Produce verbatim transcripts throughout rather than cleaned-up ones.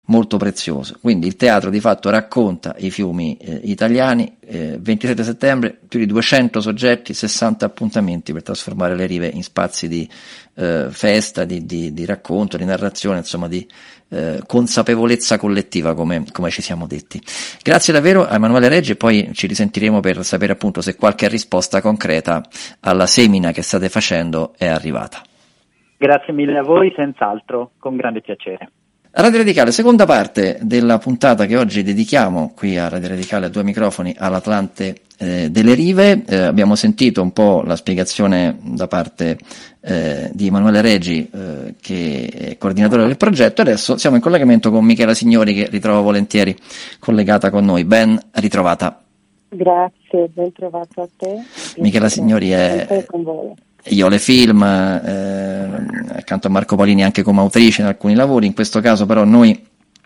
molto prezioso. Quindi il teatro di fatto racconta i fiumi eh, italiani, eh, ventisette settembre, più di duecento soggetti, sessanta appuntamenti per trasformare le rive in spazi di eh, festa, di, di, di racconto, di narrazione, insomma di eh, consapevolezza collettiva, come, come ci siamo detti. Grazie davvero a Emanuele Reggi, e poi ci risentiremo per sapere appunto se qualche risposta concreta alla semina che state facendo è arrivata. Grazie mille a voi, senz'altro, con grande piacere. Radio Radicale, seconda parte della puntata che oggi dedichiamo qui a Radio Radicale a due microfoni all'Atlante eh, delle Rive. Eh, abbiamo sentito un po' la spiegazione da parte eh, di Emanuele Reggi, eh, che è coordinatore del progetto. Adesso siamo in collegamento con Michela Signori, che ritrovo volentieri collegata con noi. Ben ritrovata. Grazie, ben trovato a te. Michela Signori è Iole Film, eh, accanto a Marco Paolini anche come autrice in alcuni lavori. In questo caso però noi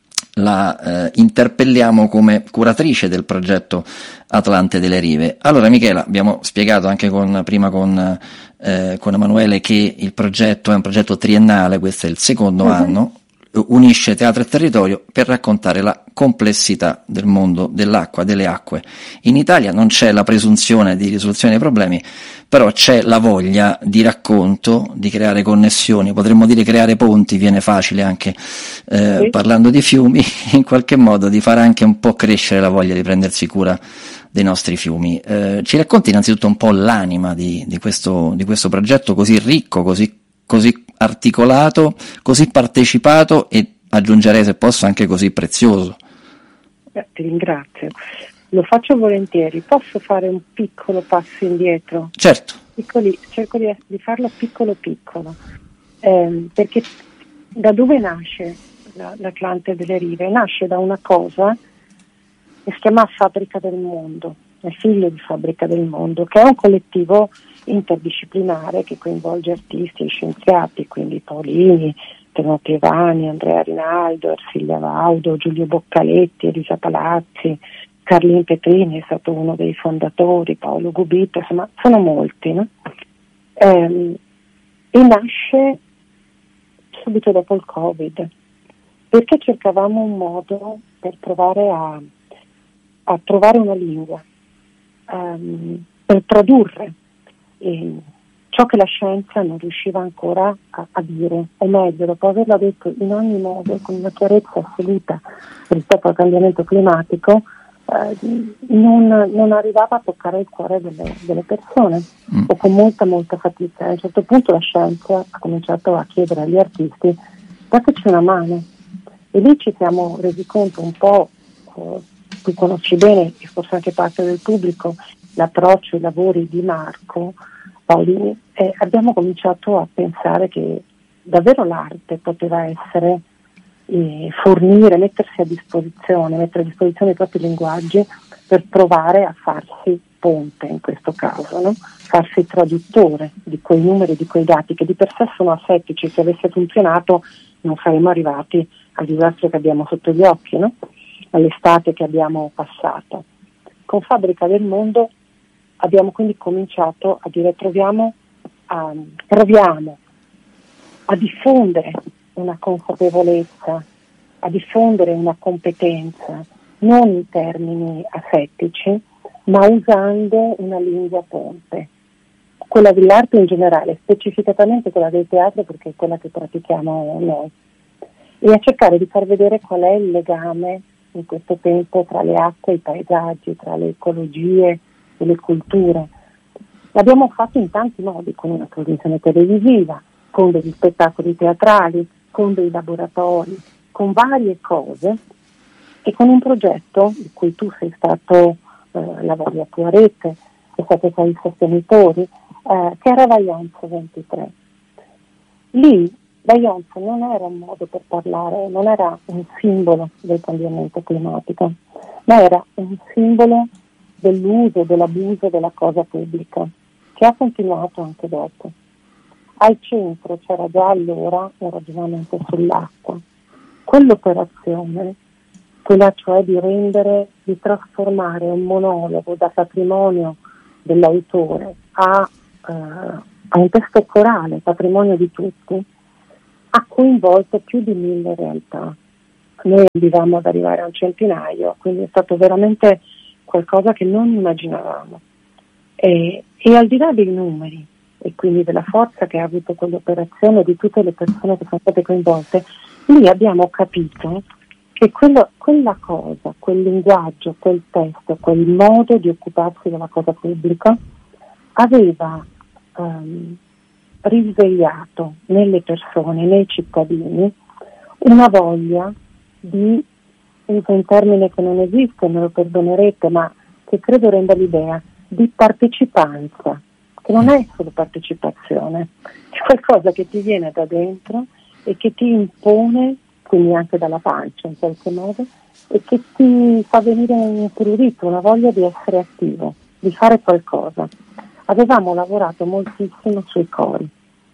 la eh, interpelliamo come curatrice del progetto Atlante delle Rive. Allora Michela, abbiamo spiegato anche con, prima con, eh, con Emanuele che il progetto è un progetto triennale, questo è il secondo uh-huh. anno, unisce teatro e territorio per raccontare la complessità del mondo dell'acqua, delle acque. In Italia non c'è la presunzione di risoluzione dei problemi, però c'è la voglia di racconto, di creare connessioni, potremmo dire creare ponti, viene facile anche eh, sì. parlando di fiumi, in qualche modo di fare anche un po' crescere la voglia di prendersi cura dei nostri fiumi. Eh, ci racconti innanzitutto un po' l'anima di, di, questo, di questo progetto così ricco, così così articolato, così partecipato e aggiungerei, se posso, anche così prezioso. Eh, ti ringrazio, lo faccio volentieri. Posso fare un piccolo passo indietro? Certo. Piccoli, cerco di, di farlo piccolo piccolo, eh, perché da dove nasce la, l'Atlante delle Rive? Nasce da una cosa che si chiama Fabbrica del Mondo, è figlio di Fabbrica del Mondo, che è un collettivo interdisciplinare che coinvolge artisti e scienziati, quindi Paolini, Teno Pievani, Andrea Rinaldo, Ersilia Vaudo, Giulio Boccaletti, Elisa Palazzi, Carlin Petrini è stato uno dei fondatori, Paolo Gubito, insomma sono molti, no? Ehm, e nasce subito dopo il Covid, perché cercavamo un modo per provare a, a trovare una lingua, um, per tradurre E ciò che la scienza non riusciva ancora a, a dire, o meglio, dopo averlo detto in ogni modo, con una chiarezza assoluta rispetto al cambiamento climatico, eh, non, non arrivava a toccare il cuore delle, delle persone, mm. o con molta molta fatica. A un certo punto la scienza ha cominciato a chiedere agli artisti: dateci una mano. E lì ci siamo resi conto un po', eh, tu conosci bene, e forse anche parte del pubblico, l'approccio ai lavori di Marco Paolini, eh, abbiamo cominciato a pensare che davvero l'arte poteva essere eh, fornire, mettersi a disposizione, mettere a disposizione i propri linguaggi per provare a farsi ponte, in questo caso, no? Farsi traduttore di quei numeri, di quei dati che di per sé sono asettici. Se avesse funzionato non saremmo arrivati al disastro che abbiamo sotto gli occhi, no? All'estate che abbiamo passato. Con Fabbrica del Mondo abbiamo quindi cominciato a dire proviamo a, proviamo a diffondere una consapevolezza, a diffondere una competenza, non in termini asettici, ma usando una lingua ponte, quella dell'arte in generale, specificatamente quella del teatro perché è quella che pratichiamo noi, e a cercare di far vedere qual è il legame in questo tempo tra le acque e i paesaggi, tra le ecologie e le culture. L'abbiamo fatto in tanti modi, con una trasmissione televisiva, con degli spettacoli teatrali, con dei laboratori, con varie cose, e con un progetto di cui tu sei stato eh, la voglia tua rete, sei stato tra i sostenitori, eh, che era Vaillanza ventitré. Lì Vaillanza non era un modo per parlare, non era un simbolo del cambiamento climatico, ma era un simbolo dell'uso, dell'abuso della cosa pubblica, che ha continuato anche dopo. Al centro c'era già allora un ragionamento sull'acqua. Quell'operazione, quella cioè di rendere, di trasformare un monologo da patrimonio dell'autore a, eh, a un testo corale, patrimonio di tutti, ha coinvolto più di mille realtà, noi ambivamo ad arrivare a un centinaio, quindi è stato veramente qualcosa che non immaginavamo. E, e al di là dei numeri e quindi della forza che ha avuto quell'operazione, di tutte le persone che sono state coinvolte, lì abbiamo capito che quello, quella cosa, quel linguaggio, quel testo, quel modo di occuparsi della cosa pubblica aveva um, risvegliato nelle persone, nei cittadini, una voglia di, uso un termine che non esiste, me lo perdonerete, ma che credo renda l'idea, di partecipanza, che non è solo partecipazione, è qualcosa che ti viene da dentro e che ti impone, quindi anche dalla pancia in qualche modo, e che ti fa venire un prurito, una voglia di essere attivo, di fare qualcosa. Avevamo lavorato moltissimo sui cori,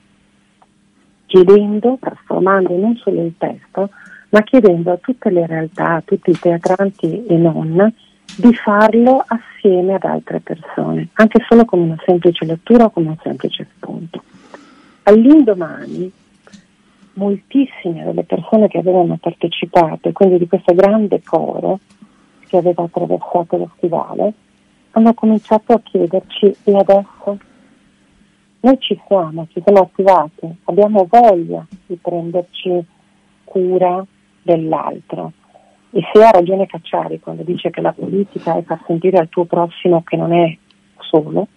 chiedendo, trasformando non solo il testo, ma chiedendo a tutte le realtà, a tutti i teatranti e non, di farlo assieme ad altre persone, anche solo come una semplice lettura o come un semplice spunto. All'indomani, moltissime delle persone che avevano partecipato, quindi di questo grande coro che aveva attraversato lo stivale, hanno cominciato a chiederci: e adesso? Noi ci siamo, ci siamo attivati, abbiamo voglia di prenderci cura dell'altro. E se ha ragione Cacciari quando dice che la politica è far sentire al tuo prossimo che non è solo,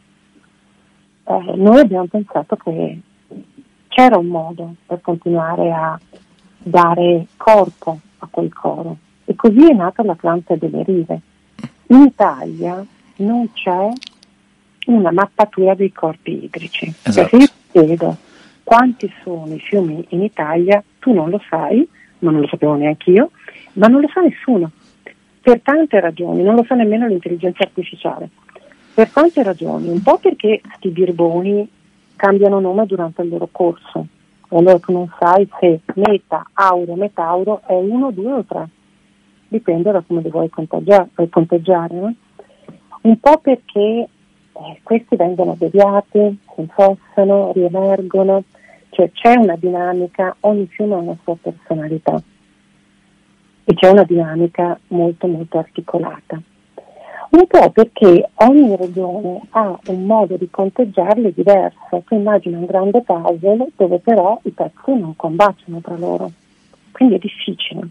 eh, noi abbiamo pensato che c'era un modo per continuare a dare corpo a quel coro, e così è nata l'Atlante delle Rive. In Italia non c'è una mappatura dei corpi idrici. Esatto. Se io ti chiedo quanti sono i fiumi in Italia, tu non lo sai, ma non lo sapevo neanche io, ma non lo sa nessuno, per tante ragioni, non lo sa nemmeno l'intelligenza artificiale, per tante ragioni, un po' perché sti birboni cambiano nome durante il loro corso, e allora tu non sai se meta, auro, metauro è uno, due o tre, dipende da come li vuoi conteggiare, conteggiare no? Un po' perché eh, questi vengono deviati, si infossano, riemergono, cioè c'è una dinamica, ogni fiume ha una sua personalità e c'è una dinamica molto molto articolata. Un po' perché ogni regione ha un modo di conteggiarli diverso. Tu immagina un grande puzzle dove però i pezzi non combaciano tra loro, quindi è difficile.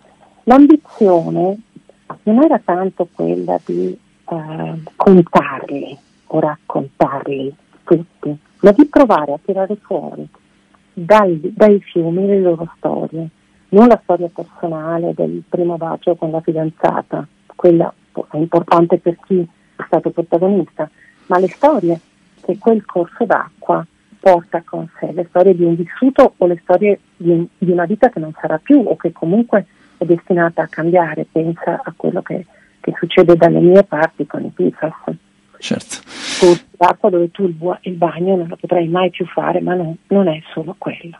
L'ambizione non era tanto quella di eh, contarli o raccontarli tutti, ma di provare a tirare fuori dai, dai fiumi le loro storie, non la storia personale del primo bacio con la fidanzata, quella è importante per chi è stato protagonista, ma le storie che quel corso d'acqua porta con sé, le storie di un vissuto o le storie di, un, di una vita che non sarà più o che comunque è destinata a cambiare. Pensa a quello che, che succede dalle mie parti con i P F A S. Certo. Corso d'acqua dove tu il, bu- il bagno non lo potrai mai più fare, ma non, non è solo quello.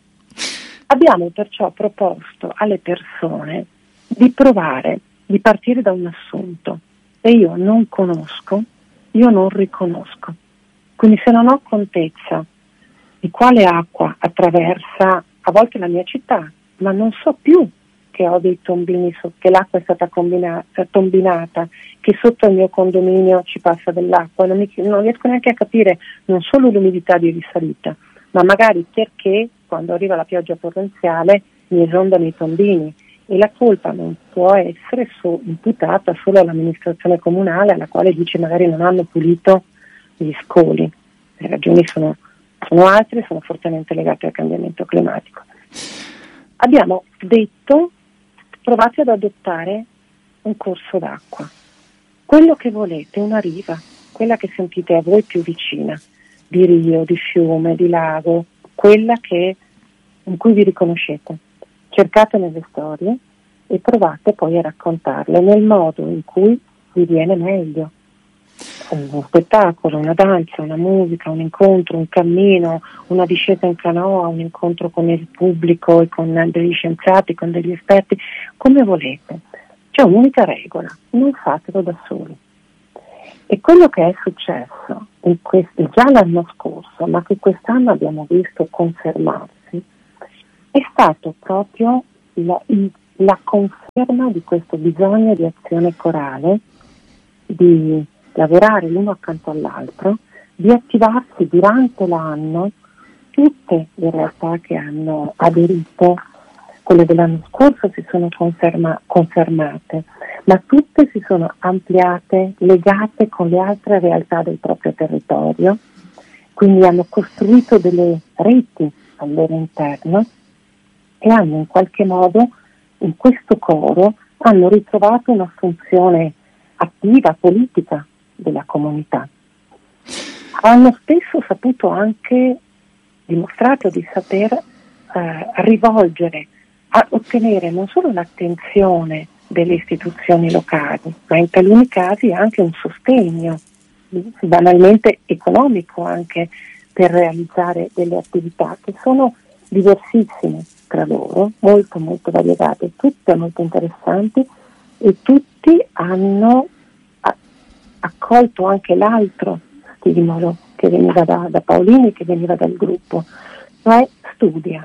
Abbiamo perciò proposto alle persone di provare, di partire da un assunto. Se io non conosco, io non riconosco. Quindi se non ho contezza di quale acqua attraversa a volte la mia città, ma non so più che ho dei tombini, so, che l'acqua è stata combinata, tombinata, che sotto il mio condominio ci passa dell'acqua, non, mi, non riesco neanche a capire non solo l'umidità di risalita, ma magari perché quando arriva la pioggia torrenziale mi esondano i tombini, e la colpa non può essere so, imputata solo all'amministrazione comunale, alla quale dice magari non hanno pulito gli scoli. Le ragioni sono, sono altre, sono fortemente legate al cambiamento climatico. Abbiamo detto: provate ad adottare un corso d'acqua, quello che volete, una riva, quella che sentite a voi più vicina, di rio, di fiume, di lago, quella che, in cui vi riconoscete. Cercate nelle storie e provate poi a raccontarle nel modo in cui vi viene meglio. Uno spettacolo, una danza, una musica, un incontro, un cammino, una discesa in canoa, un incontro con il pubblico e con degli scienziati, con degli esperti, come volete. C'è un'unica regola: non fatelo da soli. E quello che è successo in questi, già l'anno scorso, ma che quest'anno abbiamo visto confermarsi, è stato proprio la, la conferma di questo bisogno di azione corale, di lavorare l'uno accanto all'altro, di attivarsi durante l'anno. Tutte le realtà che hanno aderito, quelle dell'anno scorso, si sono conferma, confermate, ma tutte si sono ampliate, legate con le altre realtà del proprio territorio, quindi hanno costruito delle reti al loro interno e hanno in qualche modo, in questo coro, hanno ritrovato una funzione attiva, politica della comunità. Hanno spesso saputo anche, dimostrato di saper eh, rivolgere, a ottenere non solo l'attenzione delle istituzioni locali, ma in taluni casi anche un sostegno, banalmente economico, anche per realizzare delle attività che sono diversissime tra loro, molto molto variegate, tutte molto interessanti, e tutti hanno accolto anche l'altro stimolo che veniva da, da Paolini, che veniva dal gruppo, cioè studia.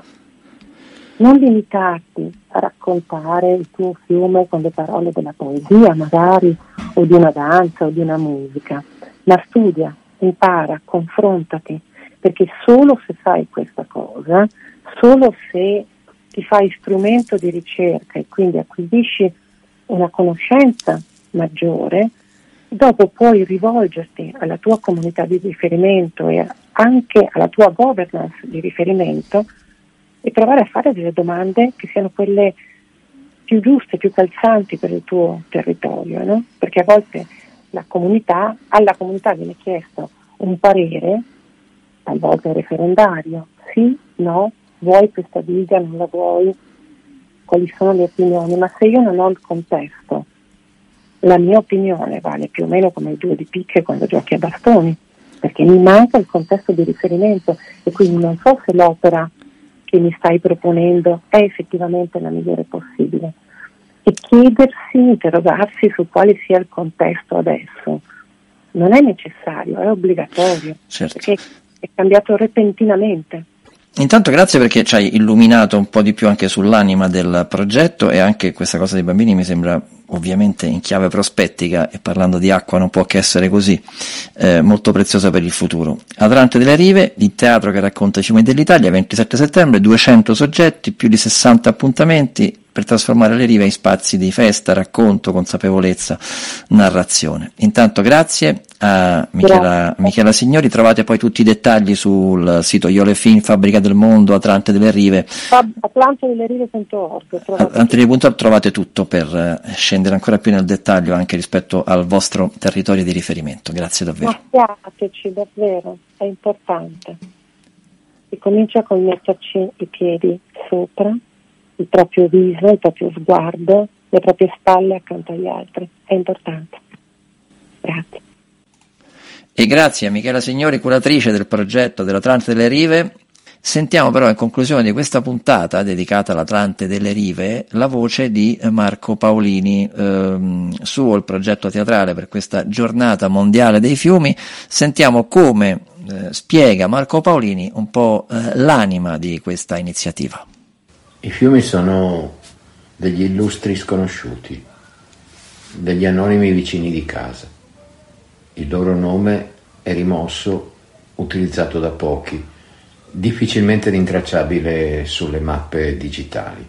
Non limitarti a raccontare il tuo fiume con le parole della poesia magari, o di una danza o di una musica, ma studia, impara, confrontati, perché solo se fai questa cosa, solo se ti fai strumento di ricerca e quindi acquisisci una conoscenza maggiore, dopo puoi rivolgerti alla tua comunità di riferimento e anche alla tua governance di riferimento e provare a fare delle domande che siano quelle più giuste, più calzanti per il tuo territorio, no? Perché a volte la comunità, alla comunità viene chiesto un parere, talvolta referendario, sì, no, vuoi questa diga, non la vuoi, quali sono le opinioni, ma se io non ho il contesto, la mia opinione vale più o meno come il due di picche quando giochi a bastoni, perché mi manca il contesto di riferimento e quindi non so se l'opera che mi stai proponendo è effettivamente la migliore possibile. E chiedersi, interrogarsi su quale sia il contesto adesso non è necessario, è obbligatorio, certo, perché è cambiato repentinamente. Intanto grazie perché ci hai illuminato un po' di più anche sull'anima del progetto, e anche questa cosa dei bambini mi sembra, ovviamente in chiave prospettica, e parlando di acqua non può che essere così, eh, molto preziosa per il futuro. Atlante delle Rive, il teatro che racconta i fiumi dell'Italia, ventisette settembre, duecento soggetti, più di sessanta appuntamenti per trasformare le rive in spazi di festa, racconto, consapevolezza, narrazione. Intanto grazie a Michela, Michela Signori. Trovate poi tutti i dettagli sul sito Iolefin, Fabbrica del Mondo, Atlante delle Rive, atlante delle rive punto org. Atlante delle Rive punto org, trovate tutto per scendere ancora più nel dettaglio anche rispetto al vostro territorio di riferimento. Grazie davvero. Mattiateci, davvero, è importante. Si comincia con metterci i piedi sopra il proprio viso, il proprio sguardo, le proprie spalle accanto agli altri. È importante. Grazie. E grazie a Michela Signori, curatrice del progetto dell'Atlante delle Rive. Sentiamo però in conclusione di questa puntata dedicata all'Atlante delle Rive la voce di Marco Paolini, ehm, suo il progetto teatrale per questa giornata mondiale dei fiumi. Sentiamo come eh, spiega Marco Paolini un po' eh, l'anima di questa iniziativa. I fiumi sono degli illustri sconosciuti, degli anonimi vicini di casa. Il loro nome è rimosso, utilizzato da pochi, difficilmente rintracciabile sulle mappe digitali.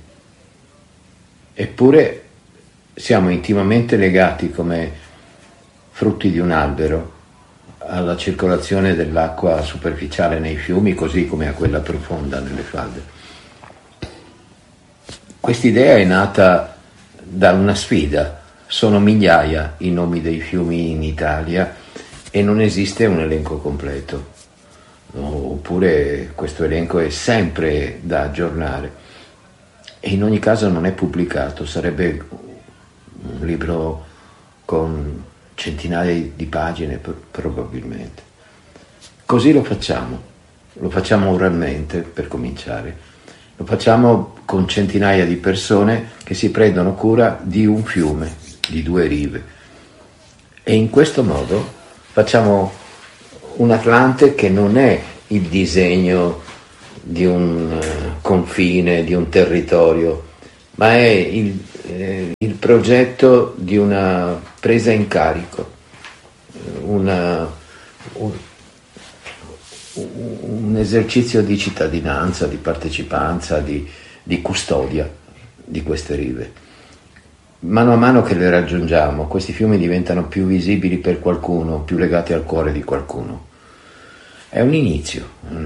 Eppure siamo intimamente legati come frutti di un albero alla circolazione dell'acqua superficiale nei fiumi, così come a quella profonda nelle falde. Quest'idea è nata da una sfida. Sono migliaia i nomi dei fiumi in Italia e non esiste un elenco completo. Oppure questo elenco è sempre da aggiornare e in ogni caso non è pubblicato. Sarebbe un libro con centinaia di pagine probabilmente. Così lo facciamo, lo facciamo oralmente per cominciare. Lo facciamo con centinaia di persone che si prendono cura di un fiume, di due rive. E in questo modo facciamo un Atlante che non è il disegno di un confine, di un territorio, ma è il, eh, il progetto di una presa in carico, una, un, un esercizio di cittadinanza, di partecipanza, di, di custodia di queste rive. Mano a mano che le raggiungiamo, questi fiumi diventano più visibili per qualcuno, più legati al cuore di qualcuno. È un inizio,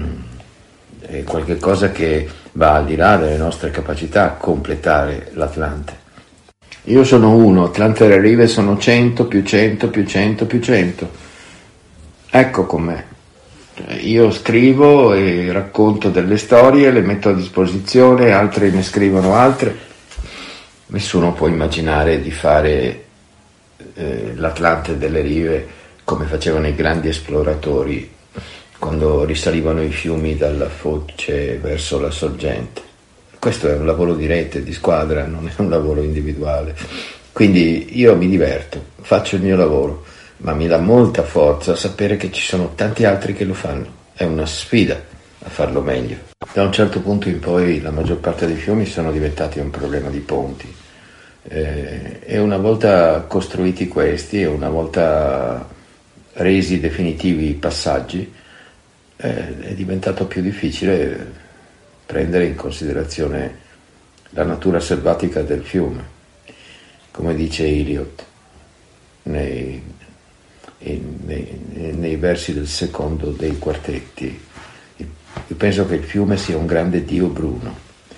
è qualcosa che va al di là delle nostre capacità a completare l'Atlante. Io sono uno, Atlante e le rive sono cento più cento più cento più cento. Ecco com'è. Io scrivo e racconto delle storie, le metto a disposizione, altri ne scrivono altre. Nessuno può immaginare di fare eh, l'Atlante delle rive come facevano i grandi esploratori quando risalivano i fiumi dalla foce verso la sorgente. Questo è un lavoro di rete, di squadra, non è un lavoro individuale. Quindi io mi diverto, faccio il mio lavoro, ma mi dà molta forza sapere che ci sono tanti altri che lo fanno. È una sfida a farlo meglio. Da un certo punto in poi la maggior parte dei fiumi sono diventati un problema di ponti. Eh, e una volta costruiti questi e una volta resi definitivi i passaggi, eh, è diventato più difficile prendere in considerazione la natura selvatica del fiume. Come dice Eliot nei, in, nei, nei versi del secondo dei quartetti, io penso che il fiume sia un grande dio bruno,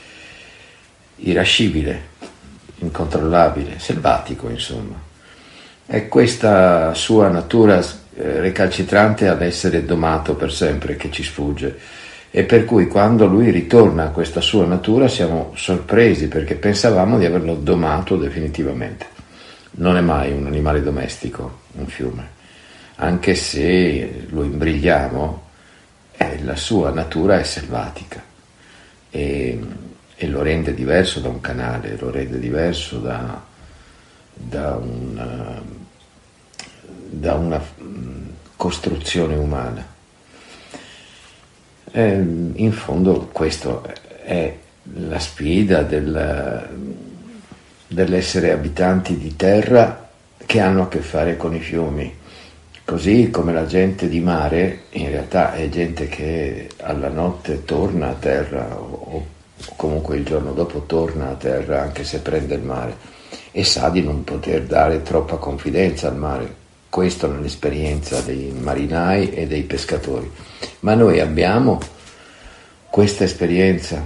irascibile, incontrollabile, selvatico, insomma. È questa sua natura eh, recalcitrante ad essere domato per sempre che ci sfugge, e per cui quando lui ritorna a questa sua natura siamo sorpresi perché pensavamo di averlo domato definitivamente. Non è mai un animale domestico, un fiume, anche se lo imbrigliamo. Eh, la sua natura è selvatica e, e lo rende diverso da un canale, lo rende diverso da, da, una, da una costruzione umana. E in fondo questo è la sfida del, dell'essere abitanti di terra che hanno a che fare con i fiumi. Così come la gente di mare in realtà è gente che alla notte torna a terra o comunque il giorno dopo torna a terra anche se prende il mare e sa di non poter dare troppa confidenza al mare. Questo nell'esperienza dei marinai e dei pescatori. Ma noi abbiamo questa esperienza,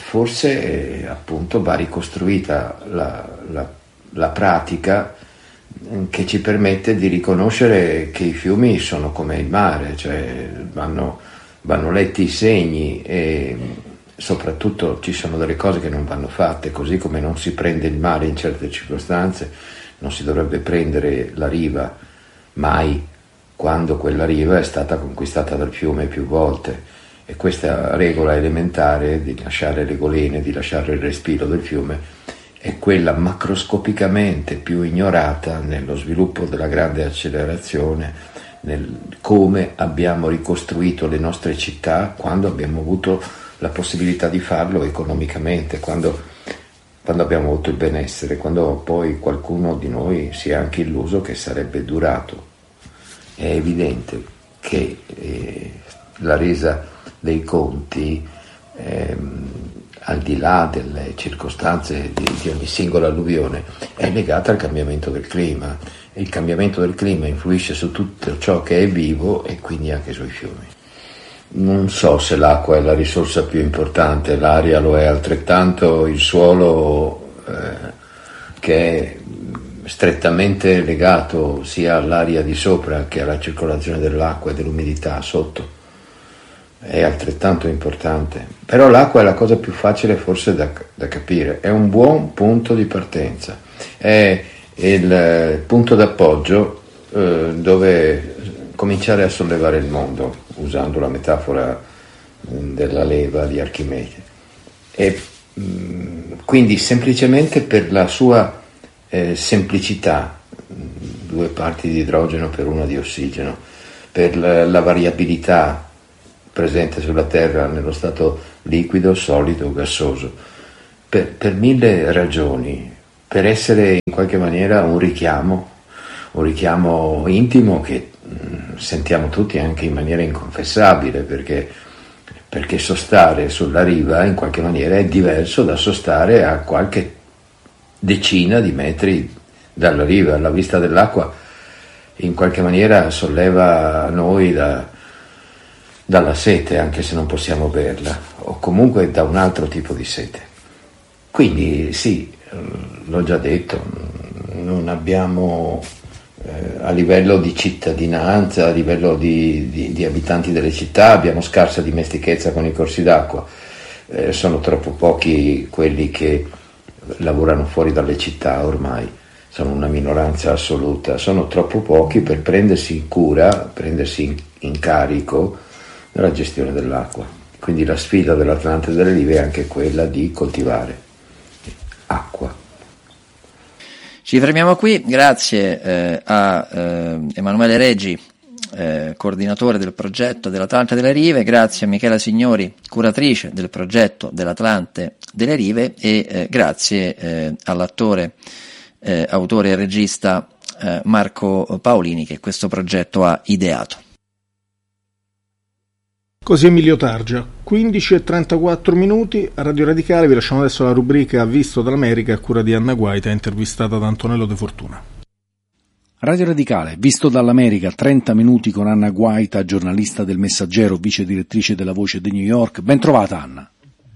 forse eh, appunto va ricostruita la, la, la pratica che ci permette di riconoscere che i fiumi sono come il mare, cioè vanno, vanno letti i segni e soprattutto ci sono delle cose che non vanno fatte, così come non si prende il mare in certe circostanze, non si dovrebbe prendere la riva mai quando quella riva è stata conquistata dal fiume più volte, e questa regola elementare di lasciare le golene, di lasciare il respiro del fiume è quella macroscopicamente più ignorata nello sviluppo della grande accelerazione, nel come abbiamo ricostruito le nostre città quando abbiamo avuto la possibilità di farlo economicamente, quando, quando abbiamo avuto il benessere, quando poi qualcuno di noi si è anche illuso che sarebbe durato. È evidente che eh, la resa dei conti ehm, al di là delle circostanze di, di ogni singola alluvione, è legata al cambiamento del clima. Il cambiamento del clima influisce su tutto ciò che è vivo e quindi anche sui fiumi. Non so se l'acqua è la risorsa più importante, l'aria lo è altrettanto, il suolo eh, che è strettamente legato sia all'aria di sopra che alla circolazione dell'acqua e dell'umidità sotto. È altrettanto importante, però l'acqua è la cosa più facile forse da, da capire, è un buon punto di partenza, è il punto d'appoggio eh, dove cominciare a sollevare il mondo, usando la metafora della leva di Archimede. E mh, quindi semplicemente per la sua eh, semplicità, due parti di idrogeno per una di ossigeno, per la, la variabilità presente sulla Terra nello stato liquido, solido, gassoso, per, per mille ragioni, per essere in qualche maniera un richiamo, un richiamo intimo che mh, sentiamo tutti anche in maniera inconfessabile, perché, perché sostare sulla riva in qualche maniera è diverso da sostare a qualche decina di metri dalla riva. La vista dell'acqua in qualche maniera solleva noi da, dalla sete, anche se non possiamo berla, o comunque da un altro tipo di sete. Quindi sì, l'ho già detto, non abbiamo eh, a livello di cittadinanza, a livello di, di, di abitanti delle città, abbiamo scarsa dimestichezza con i corsi d'acqua, eh, sono troppo pochi quelli che lavorano fuori dalle città ormai, sono una minoranza assoluta, sono troppo pochi per prendersi in cura, prendersi in, in carico della gestione dell'acqua. Quindi la sfida dell'Atlante delle Rive è anche quella di coltivare acqua. Ci fermiamo qui, grazie eh, a eh, Emanuele Reggi, eh, coordinatore del progetto dell'Atlante delle Rive, grazie a Michela Signori, curatrice del progetto dell'Atlante delle Rive, e eh, grazie eh, all'attore, eh, autore e regista eh, Marco Paolini, che questo progetto ha ideato. Così Emilio Targia, quindici e trentaquattro minuti, a Radio Radicale. Vi lasciamo adesso la rubrica Visto dall'America a cura di Anna Guaita, intervistata da Antonello De Fortuna. Radio Radicale, Visto dall'America, trenta minuti con Anna Guaita, giornalista del Messaggero, vice direttrice della Voce di New York. Ben trovata, Anna.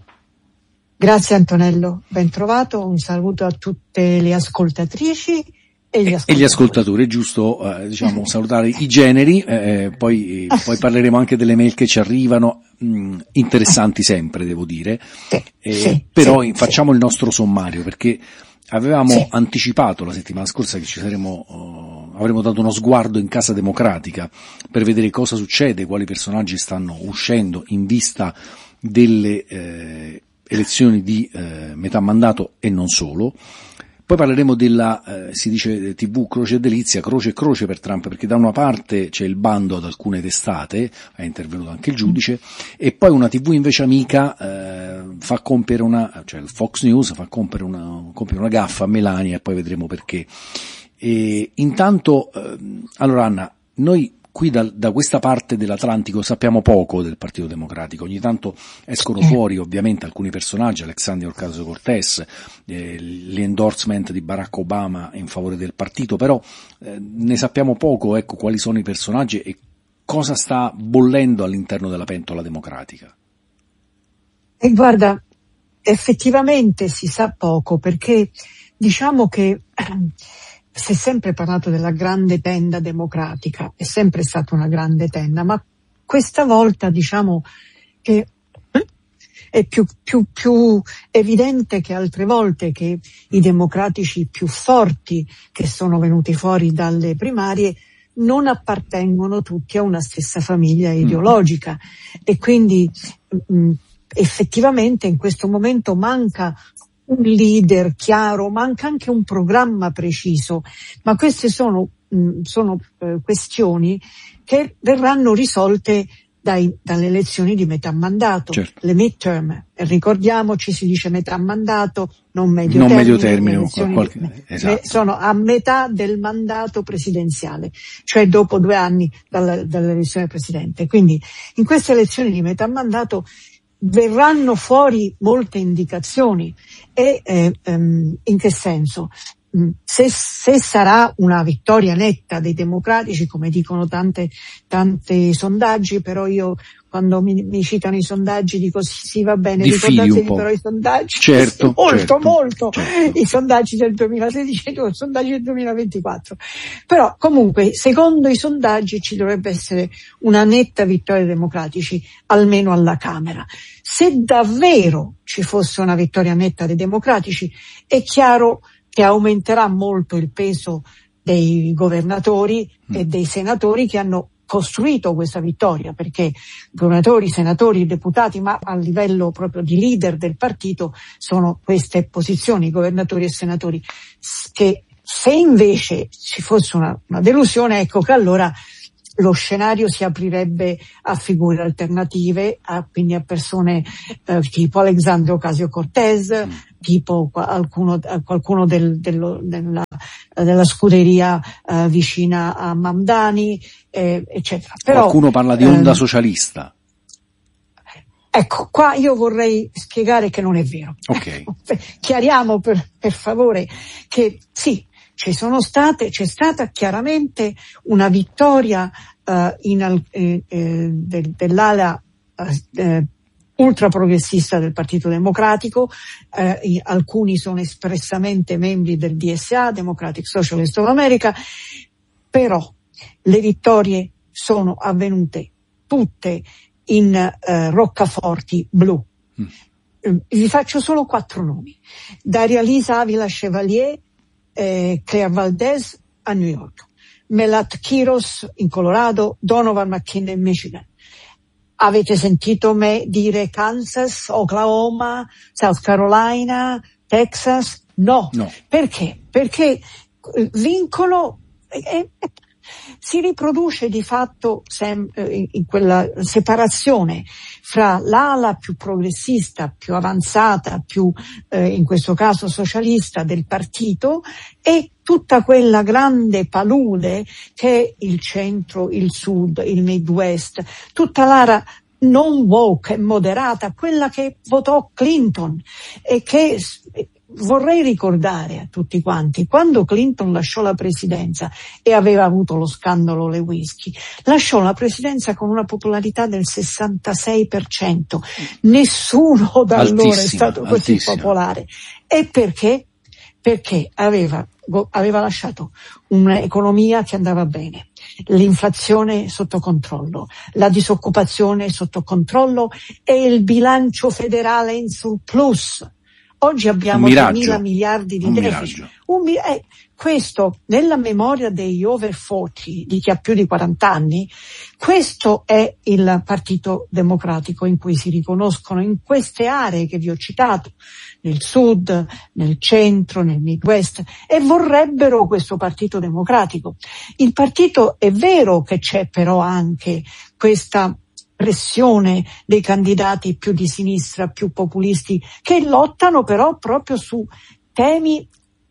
Grazie Antonello, ben trovato, un saluto a tutte le ascoltatrici e gli ascoltatori. E gli ascoltatori, è giusto eh, diciamo salutare i generi, eh, poi, ah, poi sì. Parleremo anche delle mail che ci arrivano, mh, interessanti sempre, devo dire, sì, eh, sì, però sì, facciamo sì. il nostro sommario, perché avevamo sì. anticipato la settimana scorsa che ci saremmo, uh, avremmo dato uno sguardo in Casa Democratica per vedere cosa succede, quali personaggi stanno uscendo in vista delle eh, elezioni di eh, metà mandato e non solo. Poi parleremo della, eh, si dice tivù Croce e Delizia, croce e croce per Trump, perché da una parte c'è il bando ad alcune testate, è intervenuto anche il giudice, e poi una tivù invece amica eh, fa compiere una, cioè il Fox News fa compiere una, compiere una gaffa a Melania, e poi vedremo perché. E intanto, eh, allora Anna, noi qui da, da questa parte dell'Atlantico sappiamo poco del Partito Democratico, ogni tanto escono fuori ovviamente alcuni personaggi, Alexandria Ocasio-Cortez, eh, l'endorsement di Barack Obama in favore del partito, però eh, ne sappiamo poco, ecco, quali sono i personaggi e cosa sta bollendo all'interno della pentola democratica. E guarda, effettivamente si sa poco, perché diciamo che si è sempre parlato della grande tenda democratica, è sempre stata una grande tenda, ma questa volta diciamo che è più, più, più evidente che altre volte che i democratici più forti che sono venuti fuori dalle primarie non appartengono tutti a una stessa famiglia ideologica, e quindi mh, effettivamente in questo momento manca un leader chiaro, manca anche un programma preciso, ma queste sono, mh, sono eh, questioni che verranno risolte dai, dalle elezioni di metà mandato, certo. Le midterm, ricordiamoci, si dice metà mandato, non medio non termine, medio termine qualche, di, esatto. sono a metà del mandato presidenziale, cioè dopo due anni dalla, dall'elezione del presidente. Quindi in queste elezioni di metà mandato verranno fuori molte indicazioni. E eh, ehm, in che senso? Se, se sarà una vittoria netta dei democratici, come dicono tante, tanti sondaggi, però io quando mi, mi citano i sondaggi dico sì, sì va bene, ricordatevi però i sondaggi, certo, sì, molto certo, molto, certo. I sondaggi del duemilasedici e i sondaggi del duemilaventiquattro, però comunque secondo i sondaggi ci dovrebbe essere una netta vittoria dei democratici, almeno alla Camera. Se davvero ci fosse una vittoria netta dei democratici, è chiaro che aumenterà molto il peso dei governatori mm. e dei senatori che hanno costruito questa vittoria, perché governatori, senatori, deputati, ma a livello proprio di leader del partito sono queste posizioni, governatori e senatori, che se invece ci fosse una, una delusione, ecco che allora lo scenario si aprirebbe a figure alternative, a, quindi a persone eh, tipo Alexandria Ocasio-Cortez, mm. tipo qualcuno, qualcuno del, dello, della, della scuderia eh, vicina a Mamdani, eh, eccetera. Però, qualcuno parla di onda ehm, socialista. Ecco, qua io vorrei spiegare che non è vero. Okay. Chiariamo per, per favore che sì, ci sono state, c'è stata chiaramente una vittoria uh, in, eh, eh, del, dell'ala eh, ultra progressista del Partito Democratico, eh, alcuni sono espressamente membri del D S A, Democratic Socialist of America, però le vittorie sono avvenute tutte in eh, roccaforti blu. Mm. Eh, vi faccio solo quattro nomi: Daria Lisa Avila Chevalier, eh, Claire Valdez a New York, Melat Kiros in Colorado, Donovan McKinnon in Michigan. Avete sentito me dire Kansas, Oklahoma, South Carolina, Texas? No. no. Perché? Perché vincono, eh, eh, si riproduce di fatto sem- in, in quella separazione fra l'ala più progressista, più avanzata, più eh, in questo caso socialista del partito e tutta quella grande palude che è il centro, il sud, il Midwest, tutta l'area non woke e moderata, quella che votò Clinton e che vorrei ricordare a tutti quanti, quando Clinton lasciò la presidenza e aveva avuto lo scandalo Lewinsky, lasciò la presidenza con una popolarità del sessantasei per cento. Nessuno da allora è stato così altissima. popolare. E perché? Perché aveva, aveva lasciato un'economia che andava bene, l'inflazione sotto controllo, la disoccupazione sotto controllo e il bilancio federale in surplus. Oggi abbiamo duemila miliardi di un deficit. Un, eh, questo, nella memoria degli over quaranta, di chi ha più di quaranta anni, questo è il Partito Democratico in cui si riconoscono in queste aree che vi ho citato, nel sud, nel centro, nel Midwest, e vorrebbero questo Partito Democratico. Il partito è vero che c'è però anche questa pressione dei candidati più di sinistra, più populisti, che lottano però proprio su temi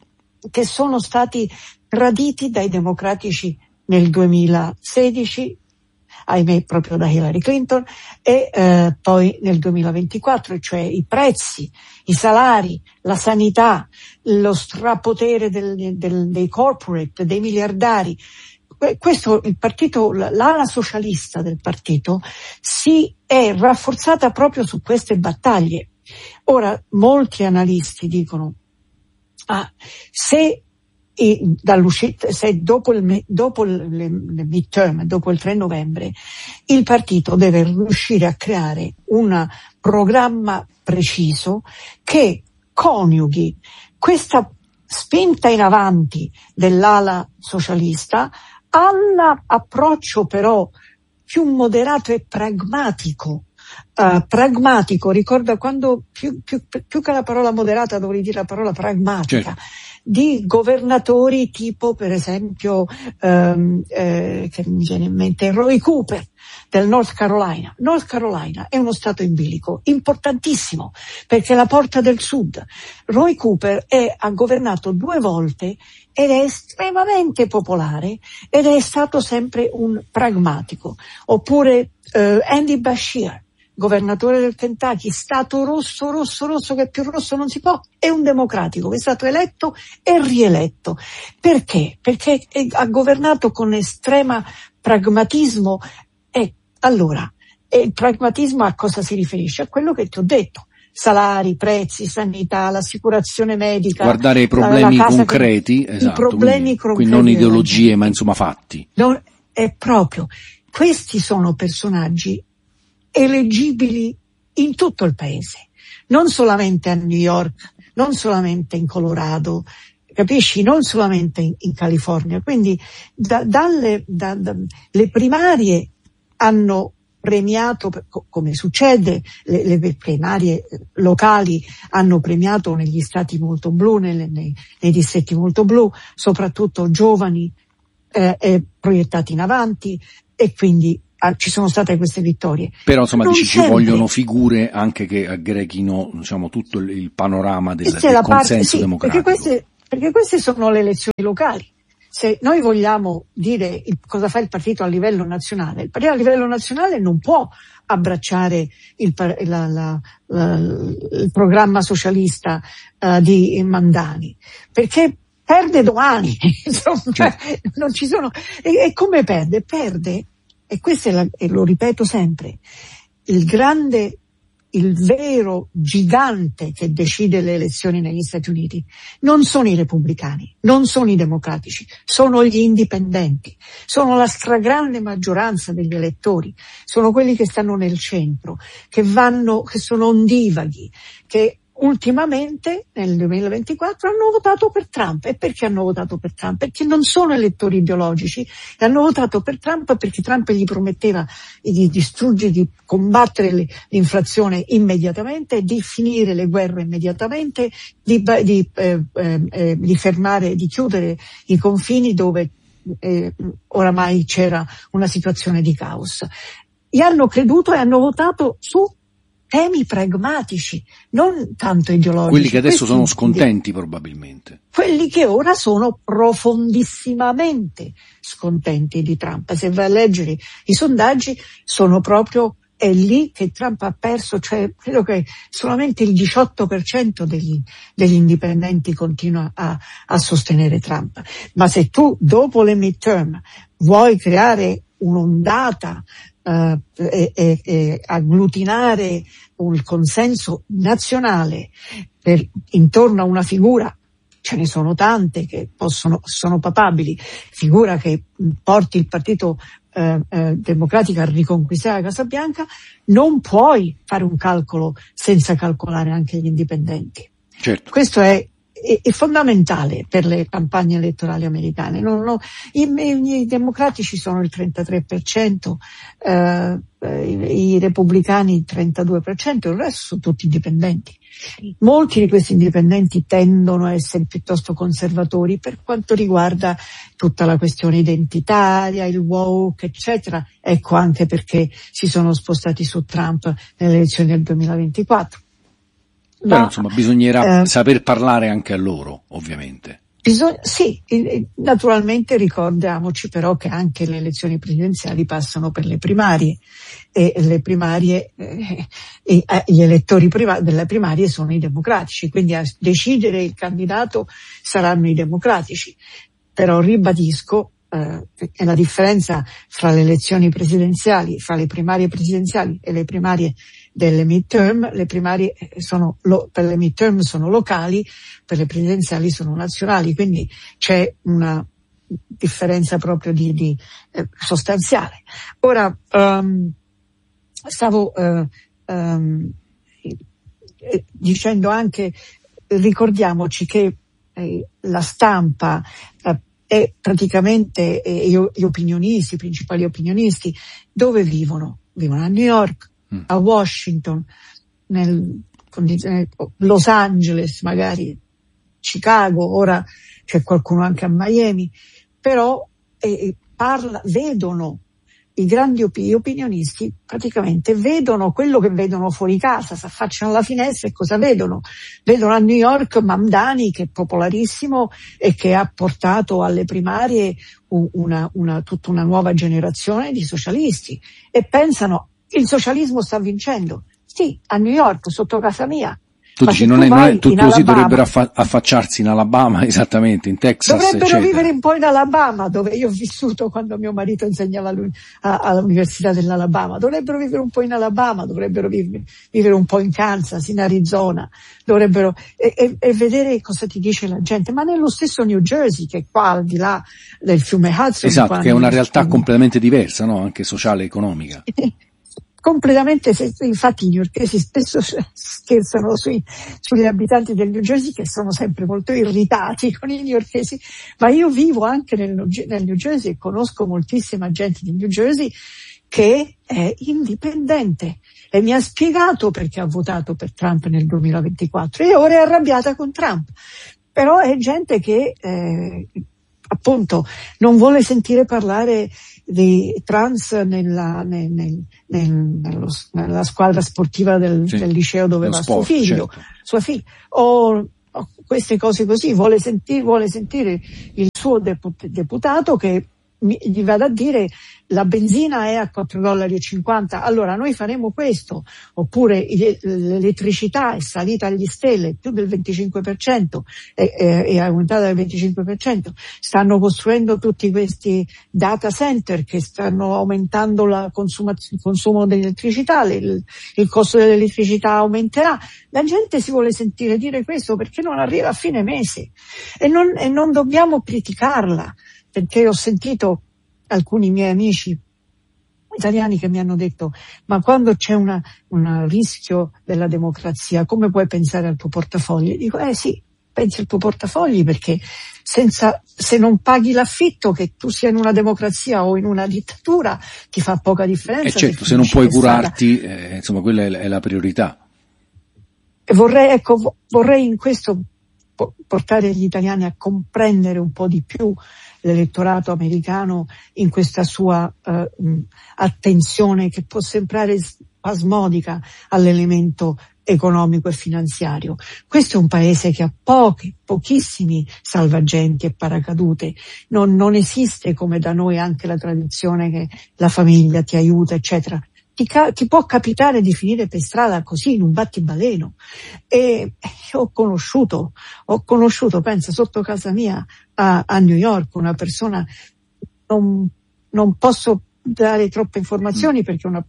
che sono stati traditi dai democratici nel duemilasedici, ahimè proprio da Hillary Clinton, e eh, poi nel duemilaventiquattro, cioè i prezzi, i salari, la sanità, lo strapotere del, del, dei corporate, dei miliardari. Questo, il partito, l'ala socialista del partito si è rafforzata proprio su queste battaglie. Ora, molti analisti dicono, ah, se, e, dall'uscita, se dopo il, dopo il, le, le midterm, dopo il tre novembre, il partito deve riuscire a creare un programma preciso che coniughi questa spinta in avanti dell'ala socialista all'approccio però più moderato e pragmatico. Uh, pragmatico, ricorda quando più, più, più che la parola moderata dovrei dire la parola pragmatica, certo. Di governatori tipo per esempio um, eh, che mi viene in mente Roy Cooper del North Carolina. North Carolina è uno stato in bilico importantissimo perché è la porta del sud. Roy Cooper è, ha governato due volte ed è estremamente popolare ed è stato sempre un pragmatico. Oppure eh, Andy Bashir, governatore del Kentucky, stato rosso, rosso, rosso, che più rosso non si può, è un democratico che è stato eletto e rieletto. Perché? Perché è, ha governato con estrema pragmatismo. E allora, e il pragmatismo a cosa si riferisce? A quello che ti ho detto. Salari, prezzi, sanità, l'assicurazione medica. Guardare i problemi la, la concreti, che, esatto. I problemi quindi, concreti. Quindi non ideologie, ma insomma fatti. Non, è proprio. Questi sono personaggi eleggibili in tutto il paese, non solamente a New York, non solamente in Colorado, capisci? Non solamente in, in California. Quindi da, dalle da, da, le primarie hanno premiato, come succede, le, le primarie locali hanno premiato negli stati molto blu, nelle, nei, nei distretti molto blu, soprattutto giovani eh, eh, proiettati in avanti, e quindi ah, ci sono state queste vittorie. Però insomma non dici, ci sempre. vogliono figure anche che agghechino, diciamo, tutto il, il panorama del, del la consenso parte, sì, democratico. Perché queste, perché queste sono le elezioni locali. Se noi vogliamo dire il, cosa fa il partito a livello nazionale, il partito a livello nazionale non può abbracciare il, la, la, la, il programma socialista uh, di Mandani, perché perde domani, insomma, non ci sono, e, e come perde? Perde, e questo è la, e lo ripeto sempre, il grande, il vero gigante che decide le elezioni negli Stati Uniti non sono i repubblicani, non sono i democratici, sono gli indipendenti, sono la stragrande maggioranza degli elettori, sono quelli che stanno nel centro, che vanno, che sono ondivaghi, che ultimamente nel duemilaventiquattro hanno votato per Trump. E perché hanno votato per Trump? Perché non sono elettori ideologici, e hanno votato per Trump perché Trump gli prometteva di distruggere, di combattere l'inflazione immediatamente, di finire le guerre immediatamente, di, di, eh, eh, di fermare, di chiudere i confini dove eh, oramai c'era una situazione di caos. Gli hanno creduto e hanno votato su temi pragmatici, non tanto ideologici. Quelli che adesso Questi, sono scontenti probabilmente. Quelli che ora sono profondissimamente scontenti di Trump. Se vai a leggere i sondaggi, sono proprio, è lì che Trump ha perso, cioè credo che solamente il diciotto per cento degli, degli indipendenti continua a, a sostenere Trump. Ma se tu dopo le midterm vuoi creare un'ondata Uh, e, e, e agglutinare un consenso nazionale per, intorno a una figura, ce ne sono tante che possono, sono papabili, figura che porti il partito uh, uh, democratico a riconquistare la Casa Bianca, non puoi fare un calcolo senza calcolare anche gli indipendenti. Certo. Questo è è fondamentale per le campagne elettorali americane. Non, no, i, i, i democratici sono il trentatré per cento, eh, i, i repubblicani il trentadue per cento, il resto sono tutti indipendenti. Molti di questi indipendenti tendono a essere piuttosto conservatori per quanto riguarda tutta la questione identitaria, il woke, eccetera. Ecco anche perché si sono spostati su Trump nelle elezioni del duemilaventiquattro. Però Ma, insomma bisognerà eh, saper parlare anche a loro, ovviamente. Bisogna, sì, naturalmente ricordiamoci però che anche le elezioni presidenziali passano per le primarie, e le primarie, eh, e, eh, gli elettori prima, delle primarie sono i democratici, quindi a decidere il candidato saranno i democratici. Però ribadisco, eh, è la differenza fra le elezioni presidenziali, fra le primarie presidenziali e le primarie delle midterm. Le primarie sono lo, per le midterm sono locali, per le presidenziali sono nazionali, quindi c'è una differenza proprio di, di eh, sostanziale. Ora um, stavo uh, um, dicendo anche, ricordiamoci che eh, la stampa eh, è praticamente eh, gli opinionisti, i principali opinionisti, dove vivono? Vivono a New York, a Washington, nel, Los Angeles, magari Chicago, ora c'è qualcuno anche a Miami, però eh, parla, vedono i grandi op- gli opinionisti praticamente vedono quello che vedono fuori casa, si affacciano alla finestra e cosa vedono? Vedono a New York Mamdani, che è popolarissimo e che ha portato alle primarie una, una, tutta una nuova generazione di socialisti, e pensano: il socialismo sta vincendo. Sì, a New York, sotto casa mia. Tu dici, non è, non è, tutti così dovrebbero affa- affacciarsi in Alabama, esattamente, in Texas, dovrebbero eccetera. vivere un po' in Alabama, dove io ho vissuto quando mio marito insegnava a, all'Università dell'Alabama. Dovrebbero vivere un po' in Alabama, dovrebbero vivere, vivere un po' in Kansas, in Arizona, dovrebbero, e, e, e vedere cosa ti dice la gente. Ma nello stesso New Jersey, che è qua al di là del fiume Hudson. Esatto, che è una realtà completamente diversa, no? Anche sociale e economica. Completamente, infatti i newyorkesi spesso scherzano sui, sugli abitanti del New Jersey, che sono sempre molto irritati con i newyorkesi, ma io vivo anche nel, nel New Jersey e conosco moltissima gente di New Jersey che è indipendente e mi ha spiegato perché ha votato per Trump nel duemilaventiquattro e ora è arrabbiata con Trump. Però è gente che eh, appunto non vuole sentire parlare di trans nella, nel, nel, nel, nello, nella squadra sportiva del, sì, del liceo dove va sport, suo figlio, certo. sua figlia, o, o queste cose così, vuole sentire, vuole sentire il suo deput- deputato che mi, gli vada a dire la benzina è a quattro dollari e cinquanta, allora noi faremo questo, oppure l'elettricità è salita agli stelle più del venticinque per cento, è, è, è aumentata del venticinque per cento, stanno costruendo tutti questi data center che stanno aumentando la consumaz- il consumo dell'elettricità, il, il costo dell'elettricità aumenterà, la gente si vuole sentire dire questo perché non arriva a fine mese e non, e non dobbiamo criticarla, perché ho sentito alcuni miei amici italiani che mi hanno detto ma quando c'è una, un rischio della democrazia come puoi pensare al tuo portafogli? Dico eh sì, pensi al tuo portafogli perché senza, se non paghi l'affitto, che tu sia in una democrazia o in una dittatura, ti fa poca differenza. E certo, se non puoi curarti, eh, insomma quella è, è la priorità. E vorrei, ecco, vorrei in questo portare gli italiani a comprendere un po' di più l'elettorato americano in questa sua eh, attenzione che può sembrare spasmodica all'elemento economico e finanziario. Questo è un paese che ha pochi, pochissimi salvagenti e paracadute, non, non esiste come da noi anche la tradizione che la famiglia ti aiuta, eccetera. Ti, ca- ti può capitare di finire per strada così in un battibaleno e ho conosciuto, ho conosciuto, pensa, sotto casa mia a, a New York una persona, non, non posso dare troppe informazioni perché una,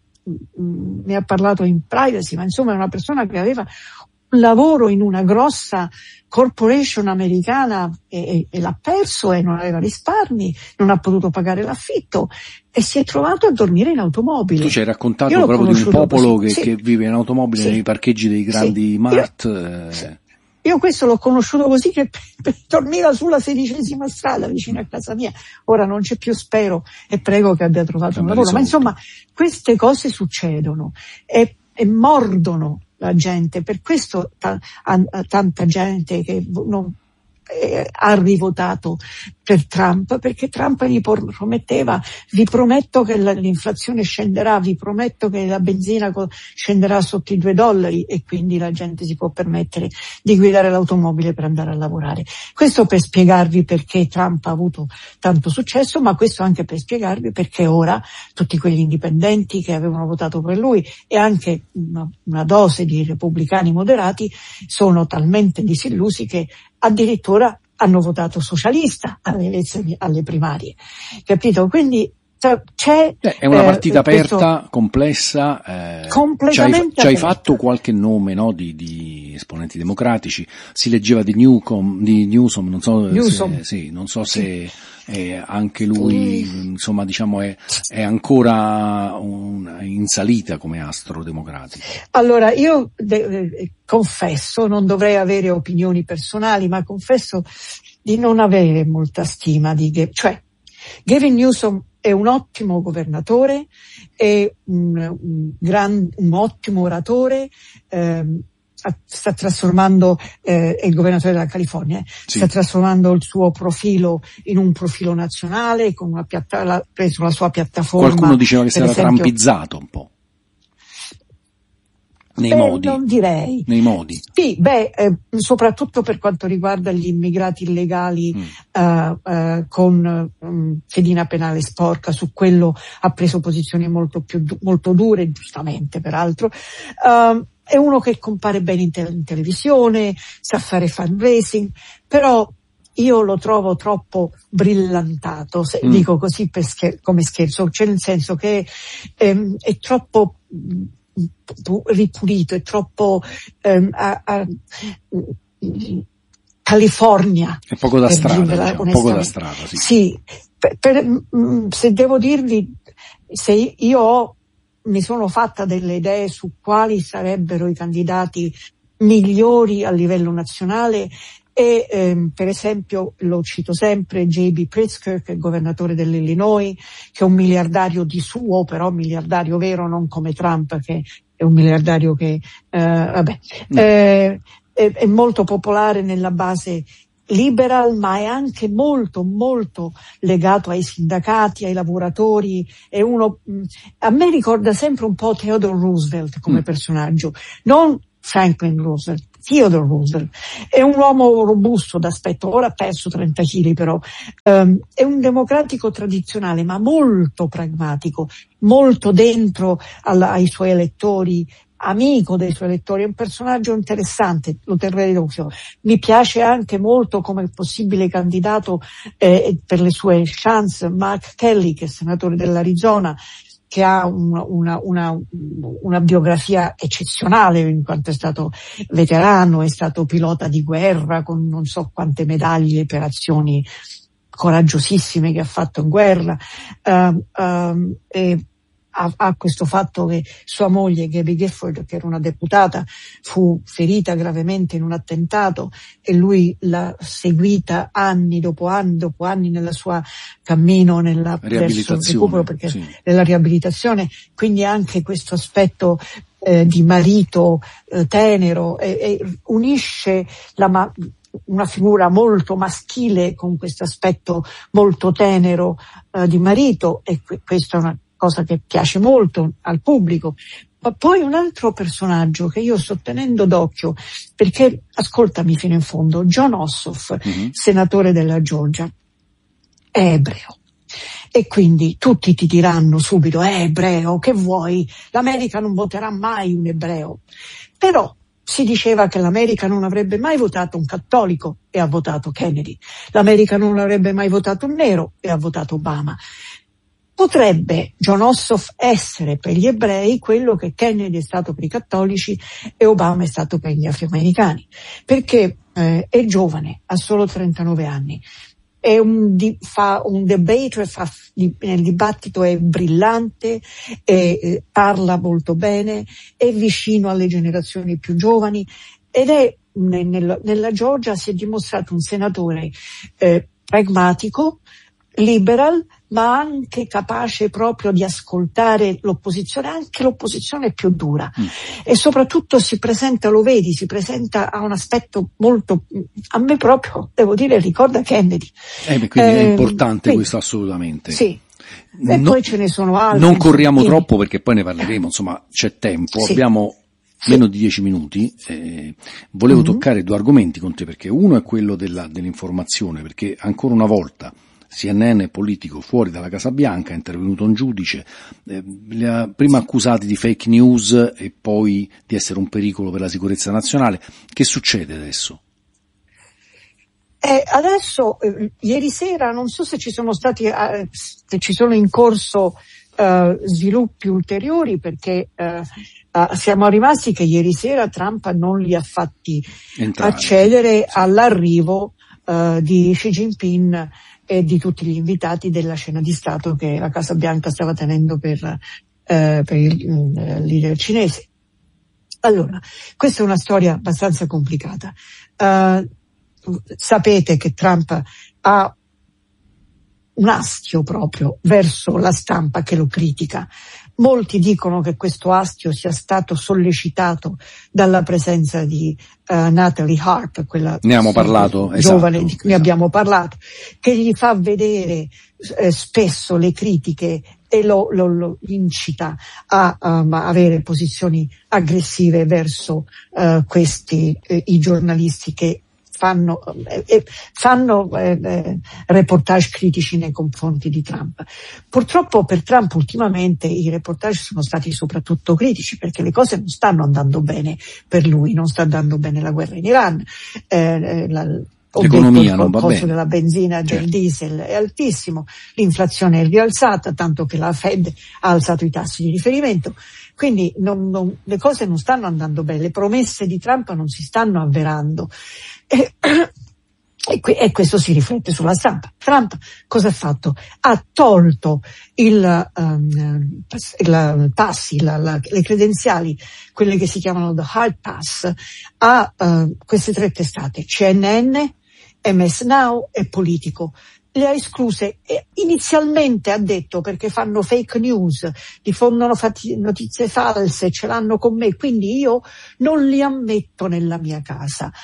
mh, mi ha parlato in privacy, ma insomma è una persona che aveva un lavoro in una grossa corporation americana e, e, e l'ha perso e non aveva risparmi, non ha potuto pagare l'affitto e si è trovato a dormire in automobile. Tu ci hai raccontato proprio di un popolo che, sì. che vive in automobile sì. nei parcheggi dei grandi sì. mart. Io, eh. sì. Io questo l'ho conosciuto così che dormiva sulla sedicesima strada vicino a casa mia. Ora non c'è più, spero, e prego che abbia trovato un lavoro. Risolto. Ma insomma, queste cose succedono e, e mordono la gente, per questo ta- a- a tanta gente che non eh, ha rivotato per Trump, perché Trump gli prometteva: vi prometto che la, l'inflazione scenderà, vi prometto che la benzina co- scenderà sotto i due dollari, e quindi la gente si può permettere di guidare l'automobile per andare a lavorare. Questo per spiegarvi perché Trump ha avuto tanto successo, ma questo anche per spiegarvi perché ora tutti quegli indipendenti che avevano votato per lui e anche una, una dose di repubblicani moderati sono talmente disillusi che addirittura hanno votato socialista alle elezioni, alle primarie, capito? Quindi c'è, eh, è una partita eh, aperta, questo, complessa, eh, completamente ci hai fatto qualche nome, no, di, di esponenti democratici, si leggeva di Newcomb, di Newsom, non so Newsom. se, sì, non so se eh, anche lui, mm. insomma, diciamo è, è ancora un, in salita come astro democratico. Allora, io de- confesso, non dovrei avere opinioni personali, ma confesso di non avere molta stima di, cioè, Gavin Newsom è un ottimo governatore, è un, un, gran, un ottimo oratore, ehm, sta trasformando, eh, è il governatore della California, eh, sì. sta trasformando il suo profilo in un profilo nazionale, con una piatta, ha preso la sua piattaforma. Qualcuno diceva che si era esempio, trampizzato un po'. Nei beh, modi. Non direi. Nei modi. Sì, beh, eh, soprattutto per quanto riguarda gli immigrati illegali, mm. uh, uh, con um, fedina penale sporca, su quello ha preso posizioni molto più, molto dure, giustamente peraltro. Uh, è uno che compare bene in, te- in televisione, sa fare fundraising, però io lo trovo troppo brillantato, se mm. dico così per scher- come scherzo, cioè nel senso che ehm, è troppo ripulito, è troppo ehm, a, a, California. È poco da strada, diciamo, poco da strada, sì. Sì, per, per, mh, se devo dirvi, se io ho, mi sono fatta delle idee su quali sarebbero i candidati migliori a livello nazionale, e ehm, per esempio lo cito sempre J B Pritzker, che è il governatore dell'Illinois, che è un miliardario di suo, però miliardario vero, non come Trump che è un miliardario che eh, vabbè no. eh, è, è molto popolare nella base liberal, ma è anche molto molto legato ai sindacati, ai lavoratori. È uno, a me ricorda sempre un po' Theodore Roosevelt come mm. personaggio, non Franklin Roosevelt, Theodore Roosevelt. È un uomo robusto d'aspetto, ora ha perso trenta chili però, um, è un democratico tradizionale ma molto pragmatico, molto dentro alla, ai suoi elettori, amico dei suoi elettori, è un personaggio interessante, lo terrei d'occhio. Mi piace anche molto come possibile candidato eh, per le sue chance Mark Kelly, che è senatore dell'Arizona, che ha una, una, una, una biografia eccezionale in quanto è stato veterano, è stato pilota di guerra con non so quante medaglie per azioni coraggiosissime che ha fatto in guerra, uh, um, e ha, ha questo fatto che sua moglie Gabby Gifford, che era una deputata, fu ferita gravemente in un attentato e lui l'ha seguita anni dopo anni dopo anni nella sua cammino nella verso il recupero, perché sì. nella riabilitazione, quindi anche questo aspetto eh, di marito eh, tenero e, e unisce la ma- una figura molto maschile con questo aspetto molto tenero eh, di marito, e que- questa è una cosa che piace molto al pubblico. Ma poi un altro personaggio che io sto tenendo d'occhio, perché ascoltami fino in fondo, Jon Ossoff, mm-hmm. senatore della Georgia, è ebreo. E quindi tutti ti diranno subito, è ebreo, che vuoi? L'America non voterà mai un ebreo. Però si diceva che l'America non avrebbe mai votato un cattolico e ha votato Kennedy. L'America non avrebbe mai votato un nero e ha votato Obama. Potrebbe Jon Ossoff essere per gli ebrei quello che Kennedy è stato per i cattolici e Obama è stato per gli afroamericani, perché eh, è giovane, ha solo trentanove anni, è un, di, fa un debater, fa, di, nel dibattito è brillante, e, eh, parla molto bene, è vicino alle generazioni più giovani ed è nel, nella Georgia si è dimostrato un senatore eh, pragmatico, liberal, ma anche capace proprio di ascoltare l'opposizione, anche l'opposizione più dura. Mm. E soprattutto si presenta, lo vedi, si presenta a un aspetto molto, a me proprio, devo dire, ricorda Kennedy. Eh, quindi eh, è importante quindi, questo assolutamente. Sì. E no, poi ce ne sono altri. Non corriamo quindi troppo perché poi ne parleremo, insomma c'è tempo, sì. Abbiamo meno di dieci minuti, eh, volevo mm-hmm. toccare due argomenti con te, perché uno è quello della, dell'informazione, perché ancora una volta C N N è politico fuori dalla Casa Bianca, è intervenuto un giudice, eh, li ha prima accusati di fake news e poi di essere un pericolo per la sicurezza nazionale. Che succede adesso? Eh, adesso, eh, ieri sera, non so se ci sono stati, eh, se ci sono in corso eh, sviluppi ulteriori, perché eh, eh, siamo rimasti che ieri sera Trump non li ha fatti Entrare. accedere all'arrivo eh, di Xi Jinping e di tutti gli invitati della cena di Stato che la Casa Bianca stava tenendo per, eh, per il eh, leader cinese. Allora, questa è una storia abbastanza complicata. Uh, sapete che Trump ha un astio proprio verso la stampa che lo critica. Molti dicono che questo astio sia stato sollecitato dalla presenza di uh, Natalie Harp, quella ne abbiamo parlato, giovane esatto, di cui ne esatto. abbiamo parlato, che gli fa vedere eh, spesso le critiche e lo, lo, lo incita a um, avere posizioni aggressive verso uh, questi eh, i giornalisti che fanno, eh, fanno eh, eh, reportage critici nei confronti di Trump. Purtroppo per Trump ultimamente i reportage sono stati soprattutto critici, perché le cose non stanno andando bene per lui, non sta andando bene la guerra in Iran, eh, la, l'economia non va bene, il costo della benzina e certo. del diesel è altissimo, l'inflazione è rialzata, tanto che la Fed ha alzato i tassi di riferimento, quindi non, non, le cose non stanno andando bene, le promesse di Trump non si stanno avverando. E, e, e questo si riflette sulla stampa. Trump cosa ha fatto? Ha tolto il, um, il passi, la, la, le credenziali, quelle che si chiamano the hard pass, a uh, queste tre testate, C N N, M S Now e Politico. Le ha escluse e inizialmente ha detto perché fanno fake news, diffondono fatti, notizie false, ce l'hanno con me, quindi io non li ammetto nella mia casa.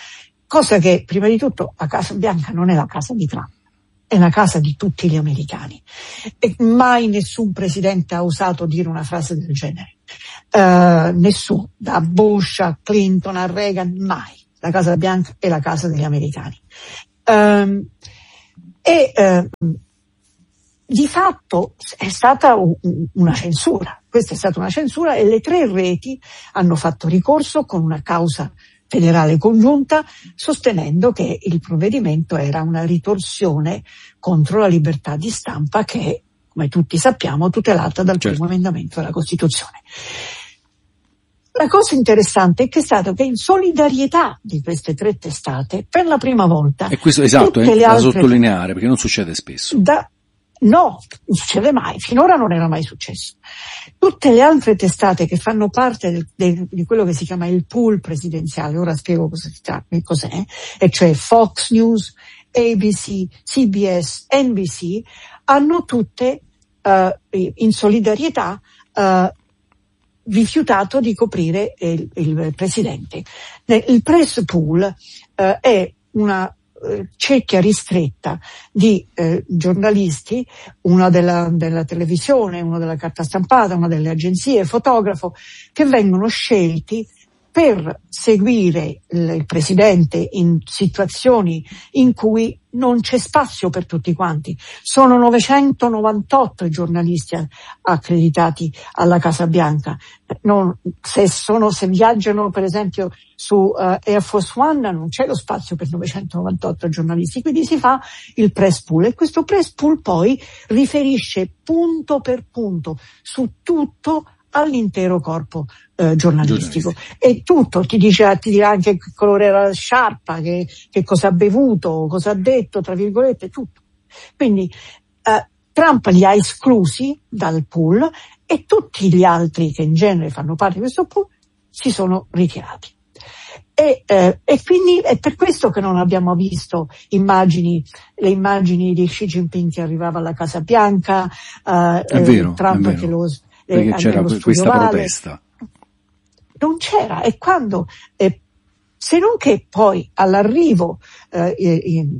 cosa che prima di tutto la Casa Bianca non è la casa di Trump, è la casa di tutti gli americani, e mai nessun presidente ha osato dire una frase del genere, uh, nessuno, da Bush a Clinton a Reagan, mai. La Casa Bianca è la casa degli americani. Um, e uh, di fatto è stata un, una censura, questa è stata una censura, e le tre reti hanno fatto ricorso con una causa federale congiunta, sostenendo che il provvedimento era una ritorsione contro la libertà di stampa che, come tutti sappiamo, tutelata dal certo. primo emendamento della Costituzione. La cosa interessante è che è stato che in solidarietà di queste tre testate, per la prima volta, e questo esatto, tutte è le da altre, sottolineare, perché non succede spesso. Da, no, non succede mai, finora non era mai successo. Tutte le altre testate che fanno parte del, del, di quello che si chiama il pool presidenziale, ora spiego cosa si tratta, cos'è, e cioè Fox News, A B C, C B S, N B C, hanno tutte uh, in solidarietà uh, rifiutato di coprire il, il presidente. Il press pool uh, è una cerchia ristretta di eh, giornalisti, una della, della televisione, uno della carta stampata, una delle agenzie, fotografo, che vengono scelti per seguire il, il presidente in situazioni in cui non c'è spazio per tutti quanti. Sono novecentonovantotto i giornalisti accreditati alla Casa Bianca. Non, se sono, se viaggiano per esempio su uh, Air Force One non c'è lo spazio per novecentonovantotto giornalisti, quindi si fa il press pool, e questo press pool poi riferisce punto per punto su tutto all'intero corpo eh, giornalistico, e tutto ti dice, ti dirà anche che colore era la sciarpa, che, che cosa ha bevuto, cosa ha detto, tra virgolette, tutto. Quindi eh, Trump li ha esclusi dal pool, e tutti gli altri che in genere fanno parte di questo pool si sono ritirati. E, eh, e quindi è per questo che non abbiamo visto immagini, le immagini di Xi Jinping che arrivava alla Casa Bianca, eh, è vero, Trump è vero. che lo perché c'era questa vale. protesta. Non c'era, e quando, eh, se non che poi all'arrivo eh, in,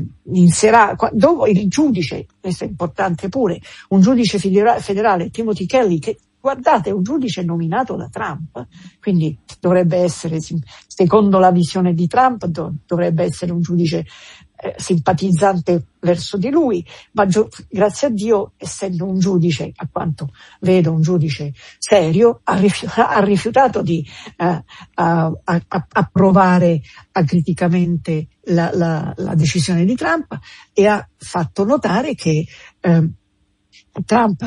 in sera, dopo il giudice, questo è importante pure, un giudice federale, federale Timothy Kelly, che guardate è un giudice nominato da Trump, quindi dovrebbe essere, secondo la visione di Trump, dovrebbe essere un giudice Eh, simpatizzante verso di lui, ma gio- grazie a Dio, essendo un giudice, a quanto vedo un giudice serio, ha, rifiu- ha rifiutato di eh, a- a- approvare acriticamente la, la, la decisione di Trump, e ha fatto notare che eh, Trump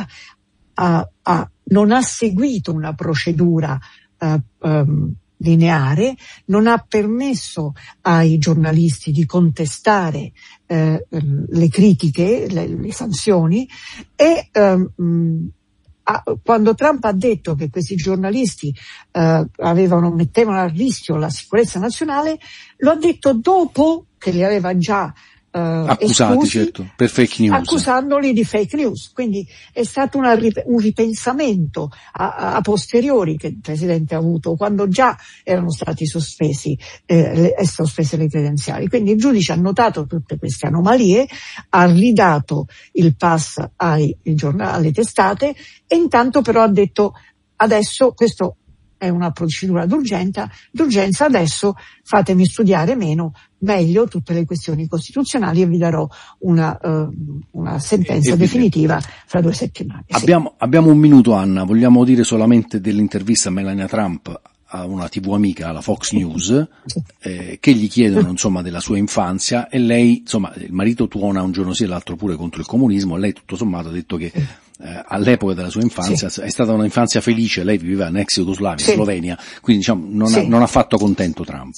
ha, ha, non ha seguito una procedura eh, um, lineare, non ha permesso ai giornalisti di contestare eh, le critiche, le, le sanzioni, e ehm, a, quando Trump ha detto che questi giornalisti eh, avevano, mettevano a rischio la sicurezza nazionale, lo ha detto dopo che li aveva già Uh, accusati, esclusi, certo, per fake news, accusandoli di fake news. Quindi è stato una, un ripensamento a, a posteriori che il Presidente ha avuto, quando già erano stati sospesi eh, le, sospese le credenziali. Quindi il giudice ha notato tutte queste anomalie, ha ridato il pass ai, giornali, alle testate, e intanto però ha detto: adesso questo è una procedura d'urgenza, d'urgenza adesso fatemi studiare meno, meglio tutte le questioni costituzionali, e vi darò una, uh, una sentenza e, definitiva fra due settimane. Abbiamo, sì. abbiamo un minuto, Anna, vogliamo dire solamente dell'intervista a Melania Trump a una tivù amica, alla Fox News, eh, che gli chiedono insomma della sua infanzia, e lei, insomma, il marito tuona un giorno sì e l'altro pure contro il comunismo, lei tutto sommato ha detto che eh, all'epoca della sua infanzia sì. è stata un'infanzia felice, lei viveva in ex Jugoslavia, sì. Slovenia, quindi diciamo non, sì. ha, non ha fatto contento Trump.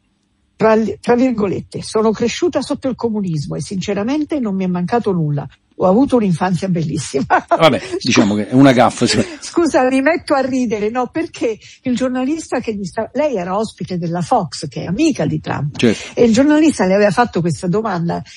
Tra, tra virgolette, sono cresciuta sotto il comunismo e sinceramente non mi è mancato nulla. Ho avuto un'infanzia bellissima. Vabbè, diciamo che è una gaffa. Scusa, mi metto a ridere, no, perché il giornalista che gli sta, lei era ospite della Fox, che è amica di Trump, certo. e il giornalista le aveva fatto questa domanda: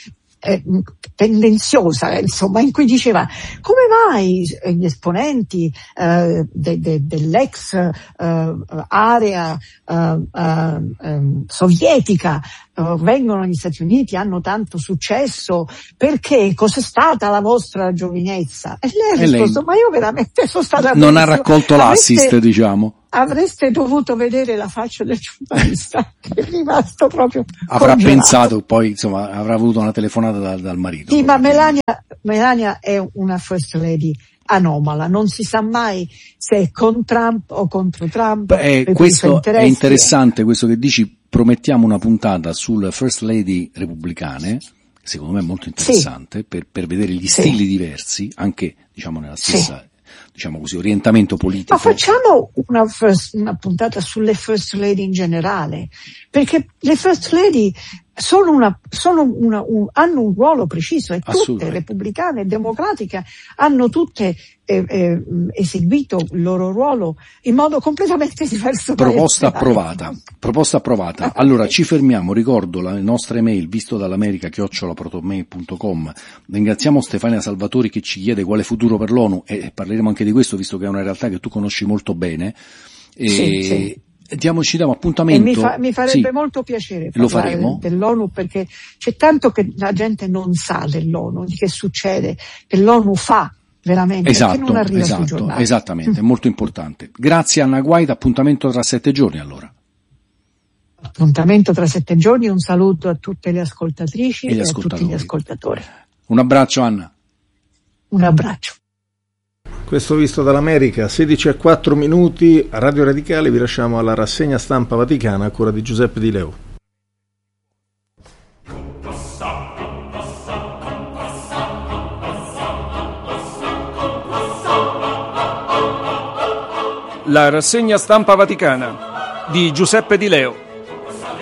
eh, tendenziosa, insomma, in cui diceva come mai gli esponenti eh, de, de, dell'ex eh, area eh, eh, sovietica eh, vengono negli Stati Uniti, hanno tanto successo, perché cos'è stata la vostra giovinezza? E lei ha risposto, lei... ma io veramente sono stata... Non ha raccolto avreste, l'assist, diciamo. Avreste dovuto vedere la faccia del giornalista, che è rimasto proprio avrà congelato. Pensato, poi insomma avrà avuto una telefonata dal, dal marito. Sì, ma Melania, Melania è una first lady anomala, non si sa mai se è con Trump o contro Trump. Beh, questo è interessante, questo che dici. Promettiamo una puntata sulle first lady repubblicane, secondo me è molto interessante, sì. per, per vedere gli stili sì. diversi, anche diciamo nella stessa sì. diciamo così, orientamento politico. Ma facciamo una, first, una puntata sulle first lady in generale, perché le first lady sono una, sono una, un, hanno un ruolo preciso, e tutte, repubblicane e democratiche, hanno tutte eh, eh, eseguito il loro ruolo in modo completamente diverso. Proposta approvata, proposta approvata. Allora ci fermiamo, ricordo la nostra email visto dall'America chiocciola protonmail punto com. Ringraziamo Stefania Salvatori che ci chiede quale futuro per l'ONU, e parleremo anche di questo visto che è una realtà che tu conosci molto bene. E sì, sì. Diamo, ci diamo appuntamento. E mi, fa, mi farebbe sì, molto piacere lo parlare faremo. dell'ONU, perché c'è tanto che la gente non sa dell'ONU, di che succede, che l'ONU fa veramente, esatto, che non arriva esatto, sui giornali. Esattamente, è molto importante. Grazie Anna Guaita, appuntamento tra sette giorni allora. Appuntamento tra sette giorni, un saluto a tutte le ascoltatrici e, e a tutti gli ascoltatori. Un abbraccio Anna. Un abbraccio. Questo visto dall'America, sedici e quattro minuti, a Radio Radicale vi lasciamo alla rassegna stampa vaticana a cura di Giuseppe Di Leo. La rassegna stampa vaticana di Giuseppe Di Leo.